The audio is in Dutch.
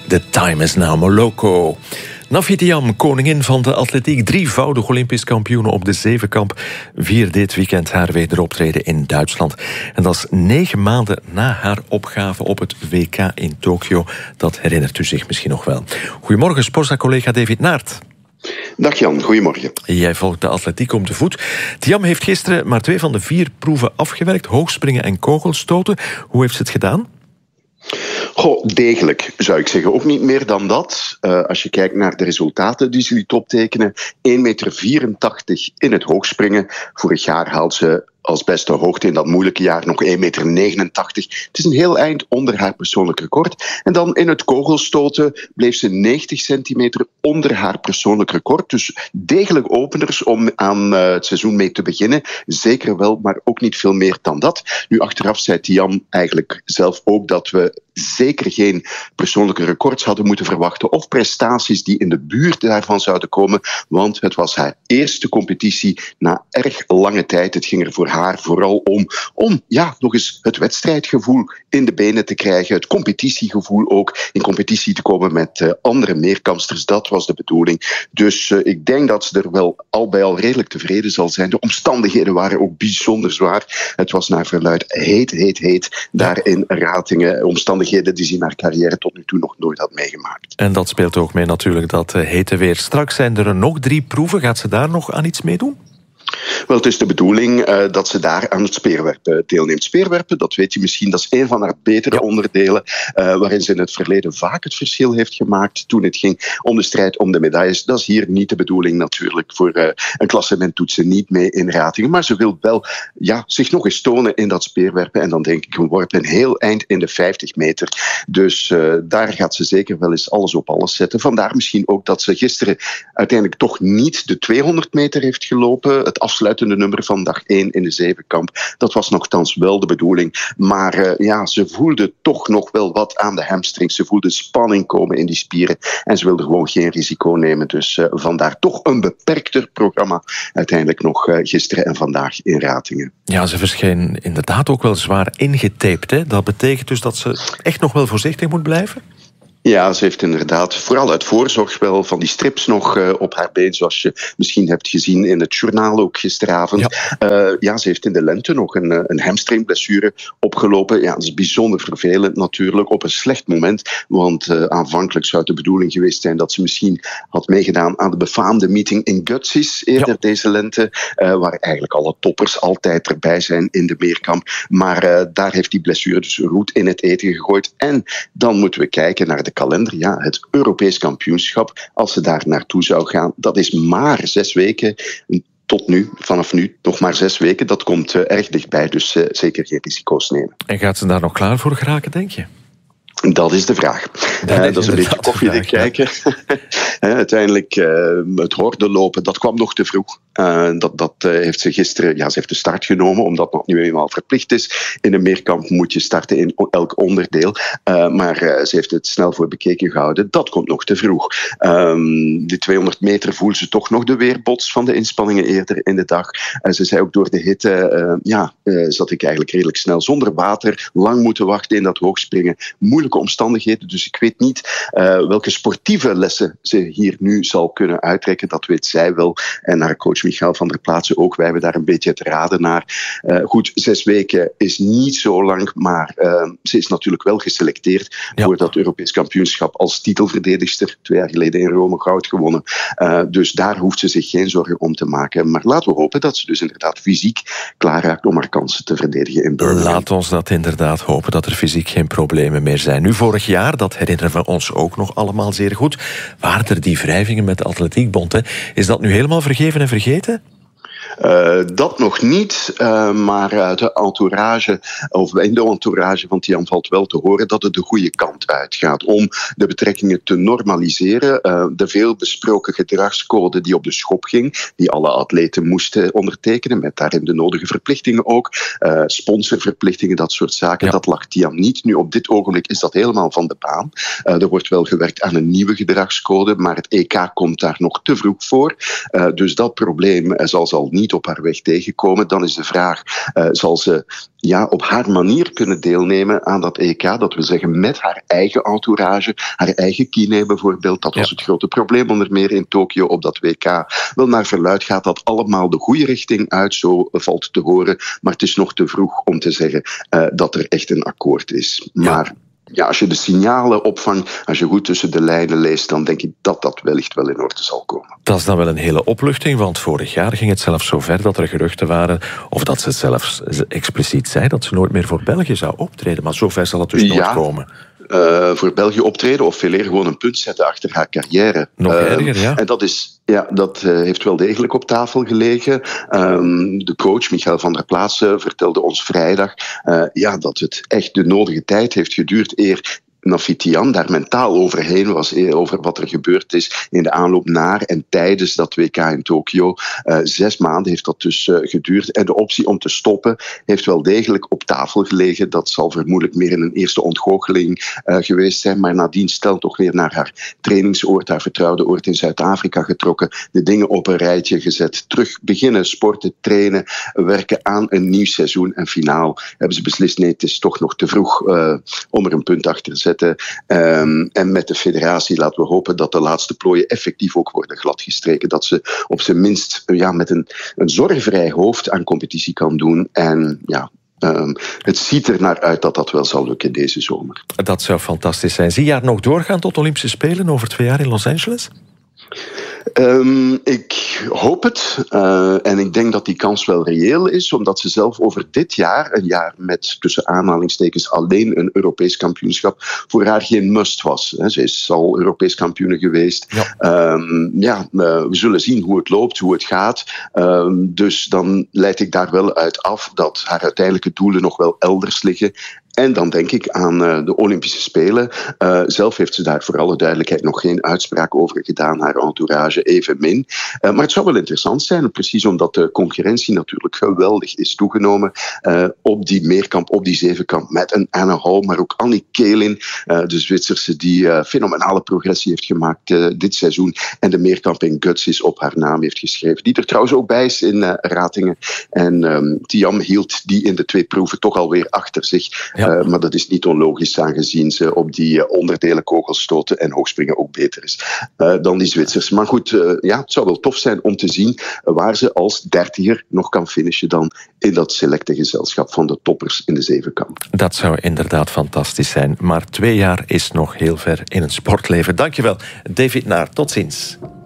The Time Is Now Moloko. Nafi Thiam, koningin van de atletiek, drievoudig Olympisch kampioene op de zevenkamp, viert dit weekend haar wederoptreden in Duitsland. En dat is 9 maanden na haar opgave op het WK in Tokio. Dat herinnert u zich misschien nog wel. Goedemorgen, Sporza-collega David Naert. Dag Jan, goedemorgen. Jij volgt de atletiek om de voet. Thiam heeft gisteren maar 2 van de 4 proeven afgewerkt, hoogspringen en kogelstoten. Hoe heeft ze het gedaan? Degelijk, zou ik zeggen. Ook niet meer dan dat. Als je kijkt naar de resultaten die ze liet optekenen. 1,84 meter in het hoogspringen. Vorig jaar haalde ze als beste hoogte in dat moeilijke jaar nog 1,89 meter. Het is een heel eind onder haar persoonlijk record. En dan in het kogelstoten bleef ze 90 centimeter onder haar persoonlijk record. Dus degelijk openers om aan het seizoen mee te beginnen. Zeker wel, maar ook niet veel meer dan dat. Nu, achteraf zei Thiam eigenlijk zelf ook dat we zeker geen persoonlijke records hadden moeten verwachten of prestaties die in de buurt daarvan zouden komen, want het was haar eerste competitie na erg lange tijd. Het ging er voor haar vooral om nog eens het wedstrijdgevoel in de benen te krijgen, het competitiegevoel ook, in competitie te komen met andere meerkampsters. Dat was de bedoeling. Dus ik denk dat ze er wel al bij al redelijk tevreden zal zijn. De omstandigheden waren ook bijzonder zwaar. Het was naar verluidt heet daar in Ratingen. Omstandigheden die ze in haar carrière tot nu toe nog nooit had meegemaakt. En dat speelt ook mee natuurlijk, dat hete weer. Straks zijn er nog 3 proeven. Gaat ze daar nog aan iets meedoen? Wel, het is de bedoeling dat ze daar aan het speerwerpen deelneemt. Speerwerpen, dat weet je misschien, dat is een van haar betere onderdelen, waarin ze in het verleden vaak het verschil heeft gemaakt toen het ging om de strijd om de medailles. Dat is hier niet de bedoeling natuurlijk. Voor een klassement doet ze niet mee in Ratingen, maar ze wil wel zich nog eens tonen in dat speerwerpen. En dan denk ik een worp een heel eind in de 50 meter. Dus daar gaat ze zeker wel eens alles op alles zetten. Vandaar misschien ook dat ze gisteren uiteindelijk toch niet de 200 meter heeft gelopen. Het afsluitende nummer van dag 1 in de zevenkamp. Dat was nogthans wel de bedoeling. Maar ze voelde toch nog wel wat aan de hamstrings. Ze voelde spanning komen in die spieren. En ze wilde gewoon geen risico nemen. Dus vandaar toch een beperkter programma. Uiteindelijk nog gisteren en vandaag in Ratingen. Ja, ze verscheen inderdaad ook wel zwaar ingetaped. Hè? Dat betekent dus dat ze echt nog wel voorzichtig moet blijven? Ja, ze heeft inderdaad, vooral uit voorzorg wel van die strips nog op haar been, zoals je misschien hebt gezien in het journaal ook gisteravond. Ze heeft in de lente nog een hamstringblessure opgelopen. Ja, dat is bijzonder vervelend natuurlijk, op een slecht moment. Want aanvankelijk zou het de bedoeling geweest zijn dat ze misschien had meegedaan aan de befaamde meeting in Gutsis eerder deze lente, waar eigenlijk alle toppers altijd erbij zijn in de meerkamp. Maar daar heeft die blessure dus roet in het eten gegooid. En dan moeten we kijken naar de kalender. Ja, het Europees kampioenschap, als ze daar naartoe zou gaan, dat is maar 6 weken. Tot nu, vanaf nu, nog maar 6 weken. Dat komt erg dichtbij, dus zeker geen risico's nemen. En gaat ze daar nog klaar voor geraken, denk je? Dat is de vraag. Dat is een beetje koffiedik kijken. Uiteindelijk, het hordenlopen, dat kwam nog te vroeg. Dat heeft ze gisteren... Ja, ze heeft de start genomen, omdat dat nu eenmaal verplicht is. In een meerkamp moet je starten in elk onderdeel. Maar ze heeft het snel voor bekeken gehouden. Dat komt nog te vroeg. Die 200 meter voelde ze toch nog de weerbots van de inspanningen eerder in de dag. Ze zei ook door de hitte... zat ik eigenlijk redelijk snel zonder water. Lang moeten wachten in dat hoogspringen. Moeilijke omstandigheden, dus ik weet niet welke sportieve lessen ze hier nu zal kunnen uittrekken. Dat weet zij wel. En haar coach Michael van der Plaatsen ook. Wij hebben daar een beetje het raden naar. Goed, 6 weken is niet zo lang, maar ze is natuurlijk wel geselecteerd voor dat Europees kampioenschap als titelverdedigster. 2 jaar geleden in Rome goud gewonnen. Dus daar hoeft ze zich geen zorgen om te maken. Maar laten we hopen dat ze dus inderdaad fysiek klaar raakt om haar kansen te verdedigen in Birmingham. Laat ons dat inderdaad hopen, dat er fysiek geen problemen meer zijn. Nu, vorig jaar, dat herinneren we ons ook nog allemaal zeer goed, waren er die wrijvingen met de Atletiekbond. Hè? Is dat nu helemaal vergeven en vergeten? Dat nog niet, maar uit de entourage, of in de entourage van Thiam valt wel te horen dat het de goede kant uitgaat om de betrekkingen te normaliseren. De veelbesproken gedragscode die op de schop ging, die alle atleten moesten ondertekenen, met daarin de nodige verplichtingen ook, sponsorverplichtingen, dat soort zaken, dat lag Thiam niet. Nu, op dit ogenblik is dat helemaal van de baan. Er wordt wel gewerkt aan een nieuwe gedragscode, maar het EK komt daar nog te vroeg voor. Dus dat probleem zal niet niet op haar weg tegenkomen. Dan is de vraag, zal ze op haar manier kunnen deelnemen aan dat EK? Dat wil zeggen met haar eigen entourage, haar eigen kine bijvoorbeeld. Dat was het grote probleem onder meer in Tokio op dat WK. Wel, naar verluidt gaat dat allemaal de goede richting uit, zo valt te horen. Maar het is nog te vroeg om te zeggen dat er echt een akkoord is. Maar als je de signalen opvangt, als je goed tussen de lijnen leest, dan denk ik dat dat wellicht wel in orde zal komen. Dat is dan wel een hele opluchting, want vorig jaar ging het zelfs zo ver dat er geruchten waren, of dat ze zelfs expliciet zei dat ze nooit meer voor België zou optreden. Maar zover zal het dus nooit komen. Voor België optreden of veel eerder gewoon een punt zetten achter haar carrière. Nog erger, ja. En dat heeft wel degelijk op tafel gelegen. De coach, Michael van der Plaatsen, vertelde ons vrijdag dat het echt de nodige tijd heeft geduurd eer Nafitian daar mentaal overheen was, over wat er gebeurd is in de aanloop naar en tijdens dat WK in Tokio. 6 maanden heeft dat dus geduurd. En de optie om te stoppen heeft wel degelijk op tafel gelegen. Dat zal vermoedelijk meer in een eerste ontgoocheling geweest zijn. Maar nadien stel toch weer naar haar trainingsoord, haar vertrouwde oord in Zuid-Afrika getrokken. De dingen op een rijtje gezet. Terug beginnen, sporten, trainen, werken aan een nieuw seizoen. En finaal hebben ze beslist, nee, het is toch nog te vroeg om er een punt achter te zetten. En met de federatie laten we hopen dat de laatste plooien effectief ook worden gladgestreken. Dat ze op zijn minst met een zorgvrij hoofd aan competitie kan doen. En het ziet er naar uit dat dat wel zal lukken deze zomer. Dat zou fantastisch zijn. Zie je haar nog doorgaan tot Olympische Spelen over 2 jaar in Los Angeles? Ik hoop het. En ik denk dat die kans wel reëel is, omdat ze zelf over dit jaar, een jaar met tussen aanhalingstekens alleen een Europees kampioenschap, voor haar geen must was. Ze is al Europees kampioene geweest. We zullen zien hoe het loopt, hoe het gaat. Dus dan leid ik daar wel uit af dat haar uiteindelijke doelen nog wel elders liggen. En dan denk ik aan de Olympische Spelen. Zelf heeft ze daar voor alle duidelijkheid nog geen uitspraak over gedaan, haar entourage evenmin. Maar het zou wel interessant zijn, precies omdat de concurrentie natuurlijk geweldig is toegenomen op die meerkamp, op die zevenkamp, met een Anna Hall, maar ook Annie Keelin, de Zwitserse die fenomenale progressie heeft gemaakt dit seizoen en de meerkamp in Guts op haar naam heeft geschreven. Die er trouwens ook bij is in Ratingen. En Thiam hield die in de 2 proeven toch alweer achter zich. Maar dat is niet onlogisch, aangezien ze op die onderdelen kogelstoten en hoogspringen ook beter is dan die Zwitsers. Maar goed, het zou wel tof zijn om te zien waar ze als 30er nog kan finishen dan in dat selecte gezelschap van de toppers in de zevenkamp. Dat zou inderdaad fantastisch zijn. Maar 2 jaar is nog heel ver in een sportleven. Dankjewel, David Naar. Tot ziens.